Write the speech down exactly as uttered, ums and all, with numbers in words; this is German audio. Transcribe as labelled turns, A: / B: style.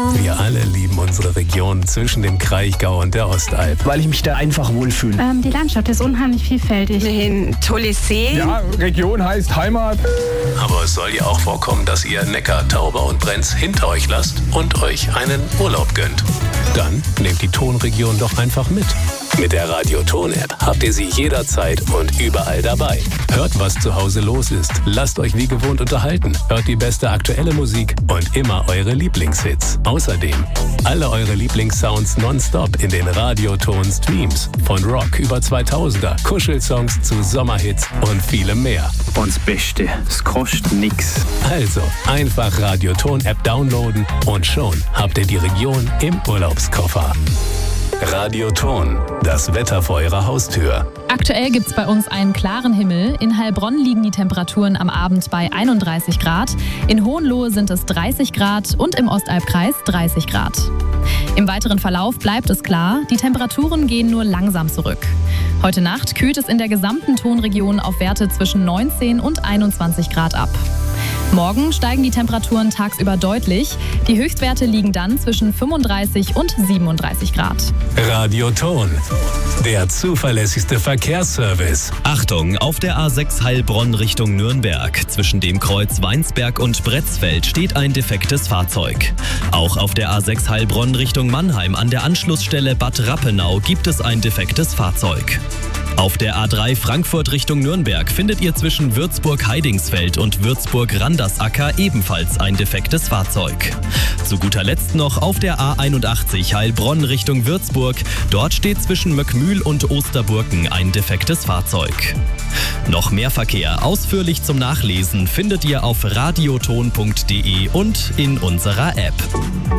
A: Wir alle lieben unsere Region zwischen dem Kraichgau und der Ostalb.
B: Weil ich mich da einfach wohlfühle.
C: Ähm, die Landschaft ist unheimlich vielfältig.
D: Ein tolles See.
E: Ja, Region heißt Heimat.
A: Aber es soll ja auch vorkommen, dass ihr Neckar, Tauber und Brenz hinter euch lasst und euch einen Urlaub gönnt. Dann nehmt die Tonregion doch einfach mit. Mit der Radio-Ton-App habt ihr sie jederzeit und überall dabei. Hört, was zu Hause los ist. Lasst euch wie gewohnt unterhalten. Hört die beste aktuelle Musik und immer eure Lieblingshits. Außerdem alle eure Lieblingssounds nonstop in den Radio-Ton-Streams. Von Rock über zweitausender, Kuschelsongs zu Sommerhits und vielem mehr.
B: Und das Beste, es kostet nix.
A: Also einfach Radio-Ton-App downloaden und schon habt ihr die Region im Urlaubskoffer. Radio-Ton, das Wetter vor eurer Haustür.
F: Aktuell gibt es bei uns einen klaren Himmel. In Heilbronn liegen die Temperaturen am Abend bei einunddreißig Grad. In Hohenlohe sind es dreißig Grad und im Ostalbkreis dreißig Grad. Im weiteren Verlauf bleibt es klar, die Temperaturen gehen nur langsam zurück. Heute Nacht kühlt es in der gesamten Tonregion auf Werte zwischen neunzehn und einundzwanzig Grad ab. Morgen steigen die Temperaturen tagsüber deutlich. Die Höchstwerte liegen dann zwischen fünfunddreißig und siebenunddreißig Grad.
A: Radio-Ton, der zuverlässigste Verkehrsservice.
G: Achtung, auf der A sechs Heilbronn Richtung Nürnberg. Zwischen dem Kreuz Weinsberg und Bretzfeld steht ein defektes Fahrzeug. Auch auf der A sechs Heilbronn Richtung Mannheim an der Anschlussstelle Bad Rappenau gibt es ein defektes Fahrzeug. Auf der A drei Frankfurt Richtung Nürnberg findet ihr zwischen Würzburg-Heidingsfeld und Würzburg-Randersacker ebenfalls ein defektes Fahrzeug. Zu guter Letzt noch auf der A einundachtzig Heilbronn Richtung Würzburg. Dort steht zwischen Möckmühl und Osterburken ein defektes Fahrzeug. Noch mehr Verkehr ausführlich zum Nachlesen findet ihr auf radioton punkt de und in unserer App.